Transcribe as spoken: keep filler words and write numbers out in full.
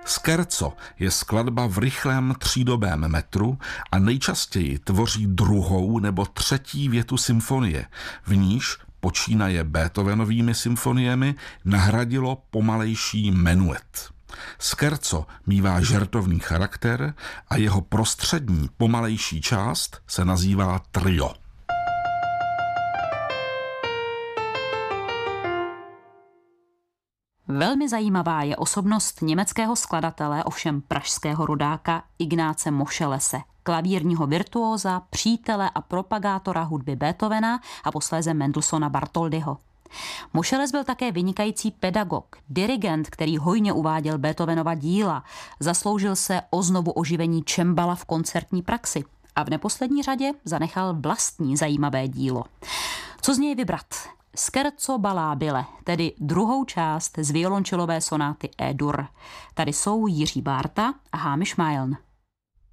Scherzo je skladba v rychlém třídobém metru a nejčastěji tvoří druhou nebo třetí větu symfonie, v níž počínaje Beethovenovými symfoniemi nahradilo pomalejší menuet. Scherzo mívá žertovný charakter a jeho prostřední pomalejší část se nazývá trio. Velmi zajímavá je osobnost německého skladatele, ovšem pražského rodáka Ignáce Moschelese, klavírního virtuóza, přítele a propagátora hudby Beethovena a posléze Mendelssohna Bartholdyho. Moscheles byl také vynikající pedagog, dirigent, který hojně uváděl Beethovenova díla, zasloužil se o znovu oživení čembala v koncertní praxi a v neposlední řadě zanechal vlastní zajímavé dílo. Co z něj vybrat? Scherzo ballabile, tedy druhou část z violončelové sonáty E-dur. Tady jsou Jiří Bárta a Hamish Milne.